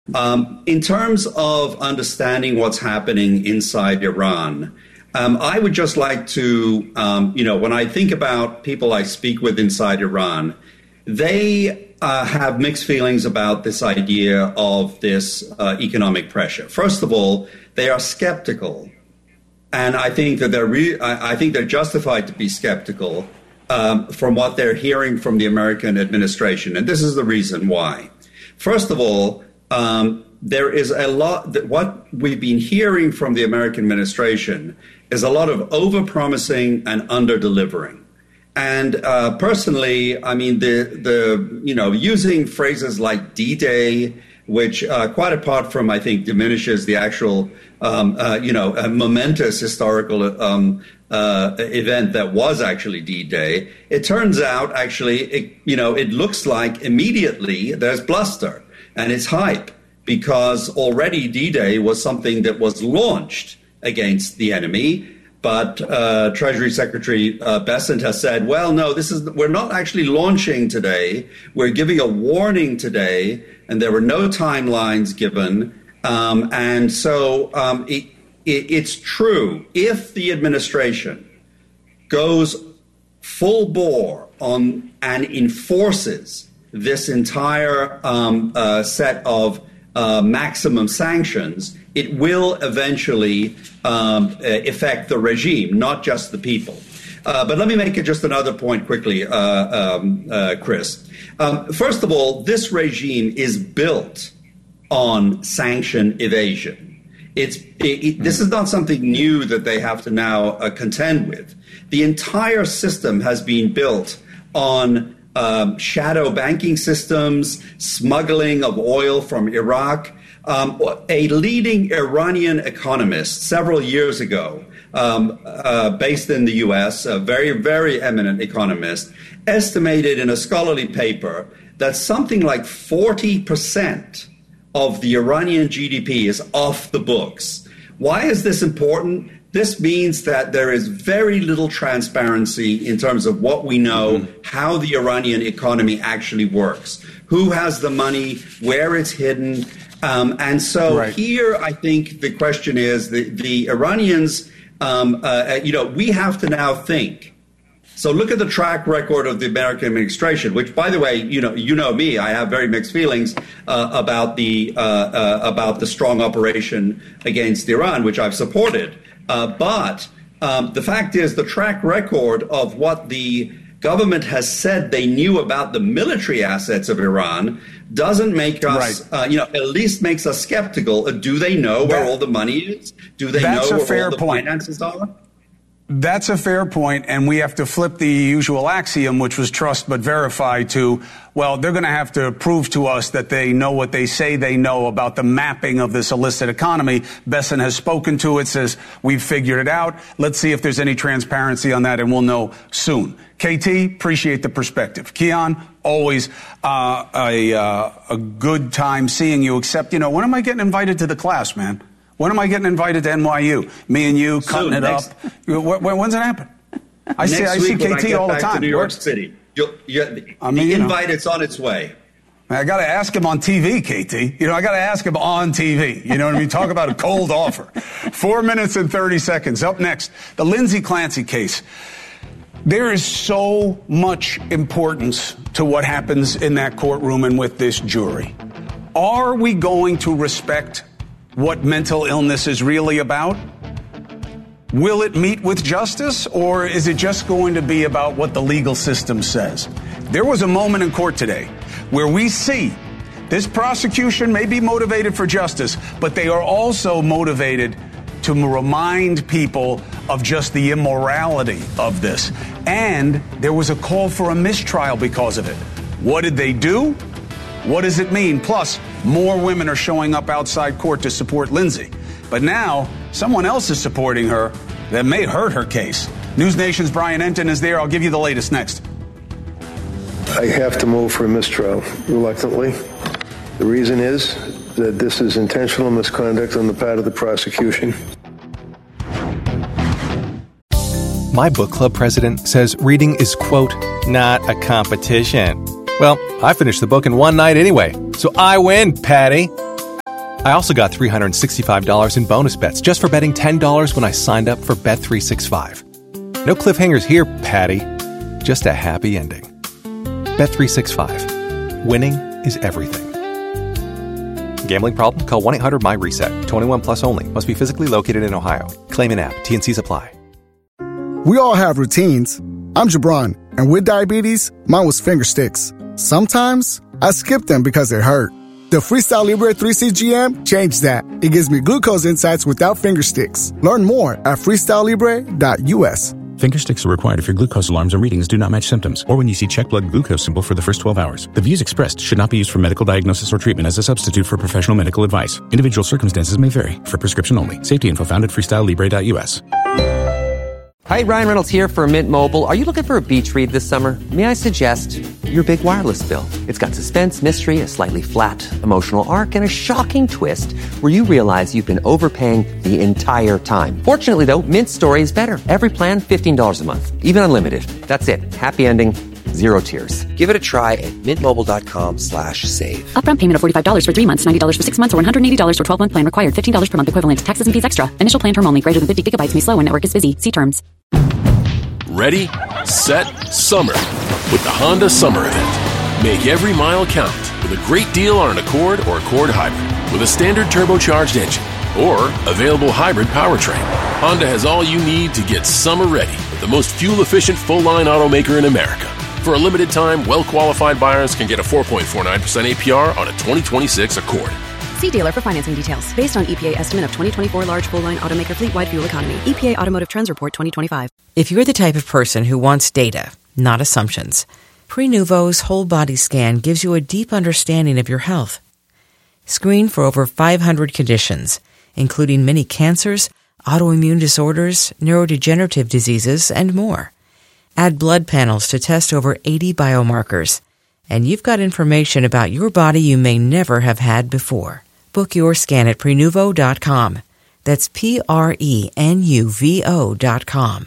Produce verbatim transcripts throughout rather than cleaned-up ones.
Um, in terms of understanding what's happening inside Iran, um, I would just like to, um, you know, when I think about people I speak with inside Iran, they uh, have mixed feelings about this idea of this uh, economic pressure. First of all, they are skeptical. And I think that they're re- I think they're justified to be skeptical um, from what they're hearing from the American administration. And this is the reason why. First of all, um, there is a lot that what we've been hearing from the American administration is a lot of overpromising and under-delivering. And uh, personally, I mean, the the you know, using phrases like D-Day, which uh, quite apart from, I think, diminishes the actual, um, uh, you know, a momentous historical um, uh, event that was actually D-Day. It turns out, actually, it, you know, it looks like immediately there's bluster and it's hype, because already D-Day was something that was launched against the enemy. But uh, Treasury Secretary uh, Bessent has said, well, no, this is we're not actually launching today. We're giving a warning today, and there were no timelines given. Um, and so um, it, it, it's true. If the administration goes full bore on and enforces this entire um, uh, set of uh, maximum sanctions, it will eventually um, affect the regime, not just the people. Uh, but let me make it just another point quickly, uh, um, uh, Chris. Um, first of all, this regime is built on sanction evasion. It's it, it, this is not something new that they have to now uh, contend with. The entire system has been built on um, shadow banking systems, smuggling of oil from Iraq. Um, a leading Iranian economist several years ago, um, uh, based in the U S, a very, very eminent economist, estimated in a scholarly paper that something like forty percent of the Iranian G D P is off the books. Why is this important? This means that there is very little transparency in terms of what we know, mm-hmm. how the Iranian economy actually works, who has the money, where it's hidden. Um, and so right. here, I think the question is the, the Iranians, um, uh, you know, we have to now think. So look at the track record of the American administration, which, by the way, you know, you know me, I have very mixed feelings uh, about the uh, uh, about the strong operation against Iran, which I've supported. Uh, but um, the fact is, the track record of what the government has said they knew about the military assets of Iran doesn't make us, right. uh, you know, at least makes us skeptical. Uh, do they know where that, all the money is? Do they know where all the point. finances are? That's a fair point, and we have to flip the usual axiom, which was trust but verify, to, well, they're going to have to prove to us that they know what they say they know about the mapping of this illicit economy. Bessent has spoken to it, says, we've figured it out. Let's see if there's any transparency on that, and we'll know soon. K T, appreciate the perspective. Kian, always uh, a, uh, a good time seeing you, except, you know, when am I getting invited to the class, man? When am I getting invited to N Y U? Me and you cutting Soon, it next, up. When, when's it happen? I see. I see K T all the time. To New York City. You'll, you'll, I mean, the invite, know, it's on its way. I got to ask him on T V, K T. You know, I got to ask him on T V. You know what I mean? Talk about a cold offer. Four minutes and thirty seconds. Up next, the Lindsay Clancy case. There is so much importance to what happens in that courtroom and with this jury. Are we going to respect what mental illness is really about? Will it meet with justice, or is it just going to be about what the legal system says? There was a moment in court today where we see this prosecution may be motivated for justice, but they are also motivated to remind people of just the immorality of this. And there was a call for a mistrial because of it. What did they do? What does it mean? Plus, more women are showing up outside court to support Lindsay. But now, someone else is supporting her that may hurt her case. News Nation's Brian Enton is there. I'll give you the latest next. I have to move for a mistrial, reluctantly. The reason is that this is intentional misconduct on the part of the prosecution. My book club president says reading is, quote, not a competition. Well, I finished the book in one night anyway, so I win, Patty. I also got three hundred sixty-five dollars in bonus bets just for betting ten dollars when I signed up for Bet three sixty-five. No cliffhangers here, Patty. Just a happy ending. Bet three sixty-five. Winning is everything. Gambling problem? Call one eight hundred my reset. twenty-one plus only. Must be physically located in Ohio. Claim in app. T N Cs apply. We all have routines. I'm Jabron, and with diabetes, mine was finger sticks. Sometimes I skip them because it hurt. The Freestyle Libre three C G M changed that. It gives me glucose insights without finger sticks. Learn more at freestyle libre dot u s. Finger sticks are required if your glucose alarms or readings do not match symptoms, or when you see check blood glucose symbol for the first twelve hours. The views expressed should not be used for medical diagnosis or treatment as a substitute for professional medical advice. Individual circumstances may vary. For prescription only. Safety info found at freestyle libre dot u s. Hi, Ryan Reynolds here for Mint Mobile. Are you looking for a beach read this summer? May I suggest your big wireless bill? It's got suspense, mystery, a slightly flat, emotional arc, and a shocking twist where you realize you've been overpaying the entire time. Fortunately, though, Mint's story is better. Every plan, fifteen dollars a month. Even unlimited. That's it. Happy ending. Zero tears. Give it a try at mintmobile.com slash save. Upfront payment of forty-five dollars for three months, ninety dollars for six months, or one hundred eighty dollars for twelve-month plan required. fifteen dollars per month equivalent. Taxes and fees extra. Initial plan term only. Greater than fifty gigabytes may slow when network is busy. See terms. Ready, set, summer with the Honda Summer Event. Make every mile count with a great deal on an Accord or Accord Hybrid with a standard turbocharged engine or available hybrid powertrain. Honda has all you need to get summer ready with the most fuel-efficient full-line automaker in America. For a limited time, well-qualified buyers can get a four point four nine percent A P R on a twenty twenty-six Accord. See dealer for financing details. Based on E P A estimate of twenty twenty-four large full-line automaker fleet-wide fuel economy. E P A Automotive Trends Report twenty twenty-five. If you're the type of person who wants data, not assumptions, Prenuvo's whole body scan gives you a deep understanding of your health. Screen for over five hundred conditions, including many cancers, autoimmune disorders, neurodegenerative diseases, and more. Add blood panels to test over eighty biomarkers, and you've got information about your body you may never have had before. Book your scan at prenuvo dot com. That's P R E N U V O dot com.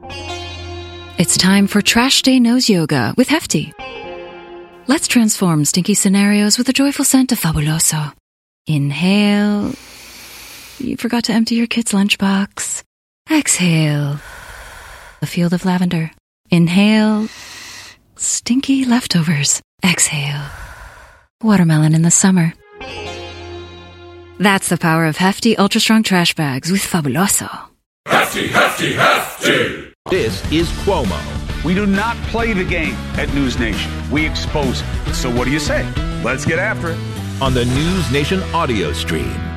It's time for Trash Day Nose Yoga with Hefty. Let's transform stinky scenarios with the joyful scent of Fabuloso. Inhale. You forgot to empty your kid's lunchbox. Exhale. A field of lavender. Inhale. Stinky leftovers. Exhale. Watermelon in the summer. That's the power of Hefty Ultra Strong Trash Bags with Fabuloso. Hefty, Hefty, Hefty! This is Cuomo. We do not play the game at News Nation. We expose it. So what do you say? Let's get after it. On the News Nation audio stream.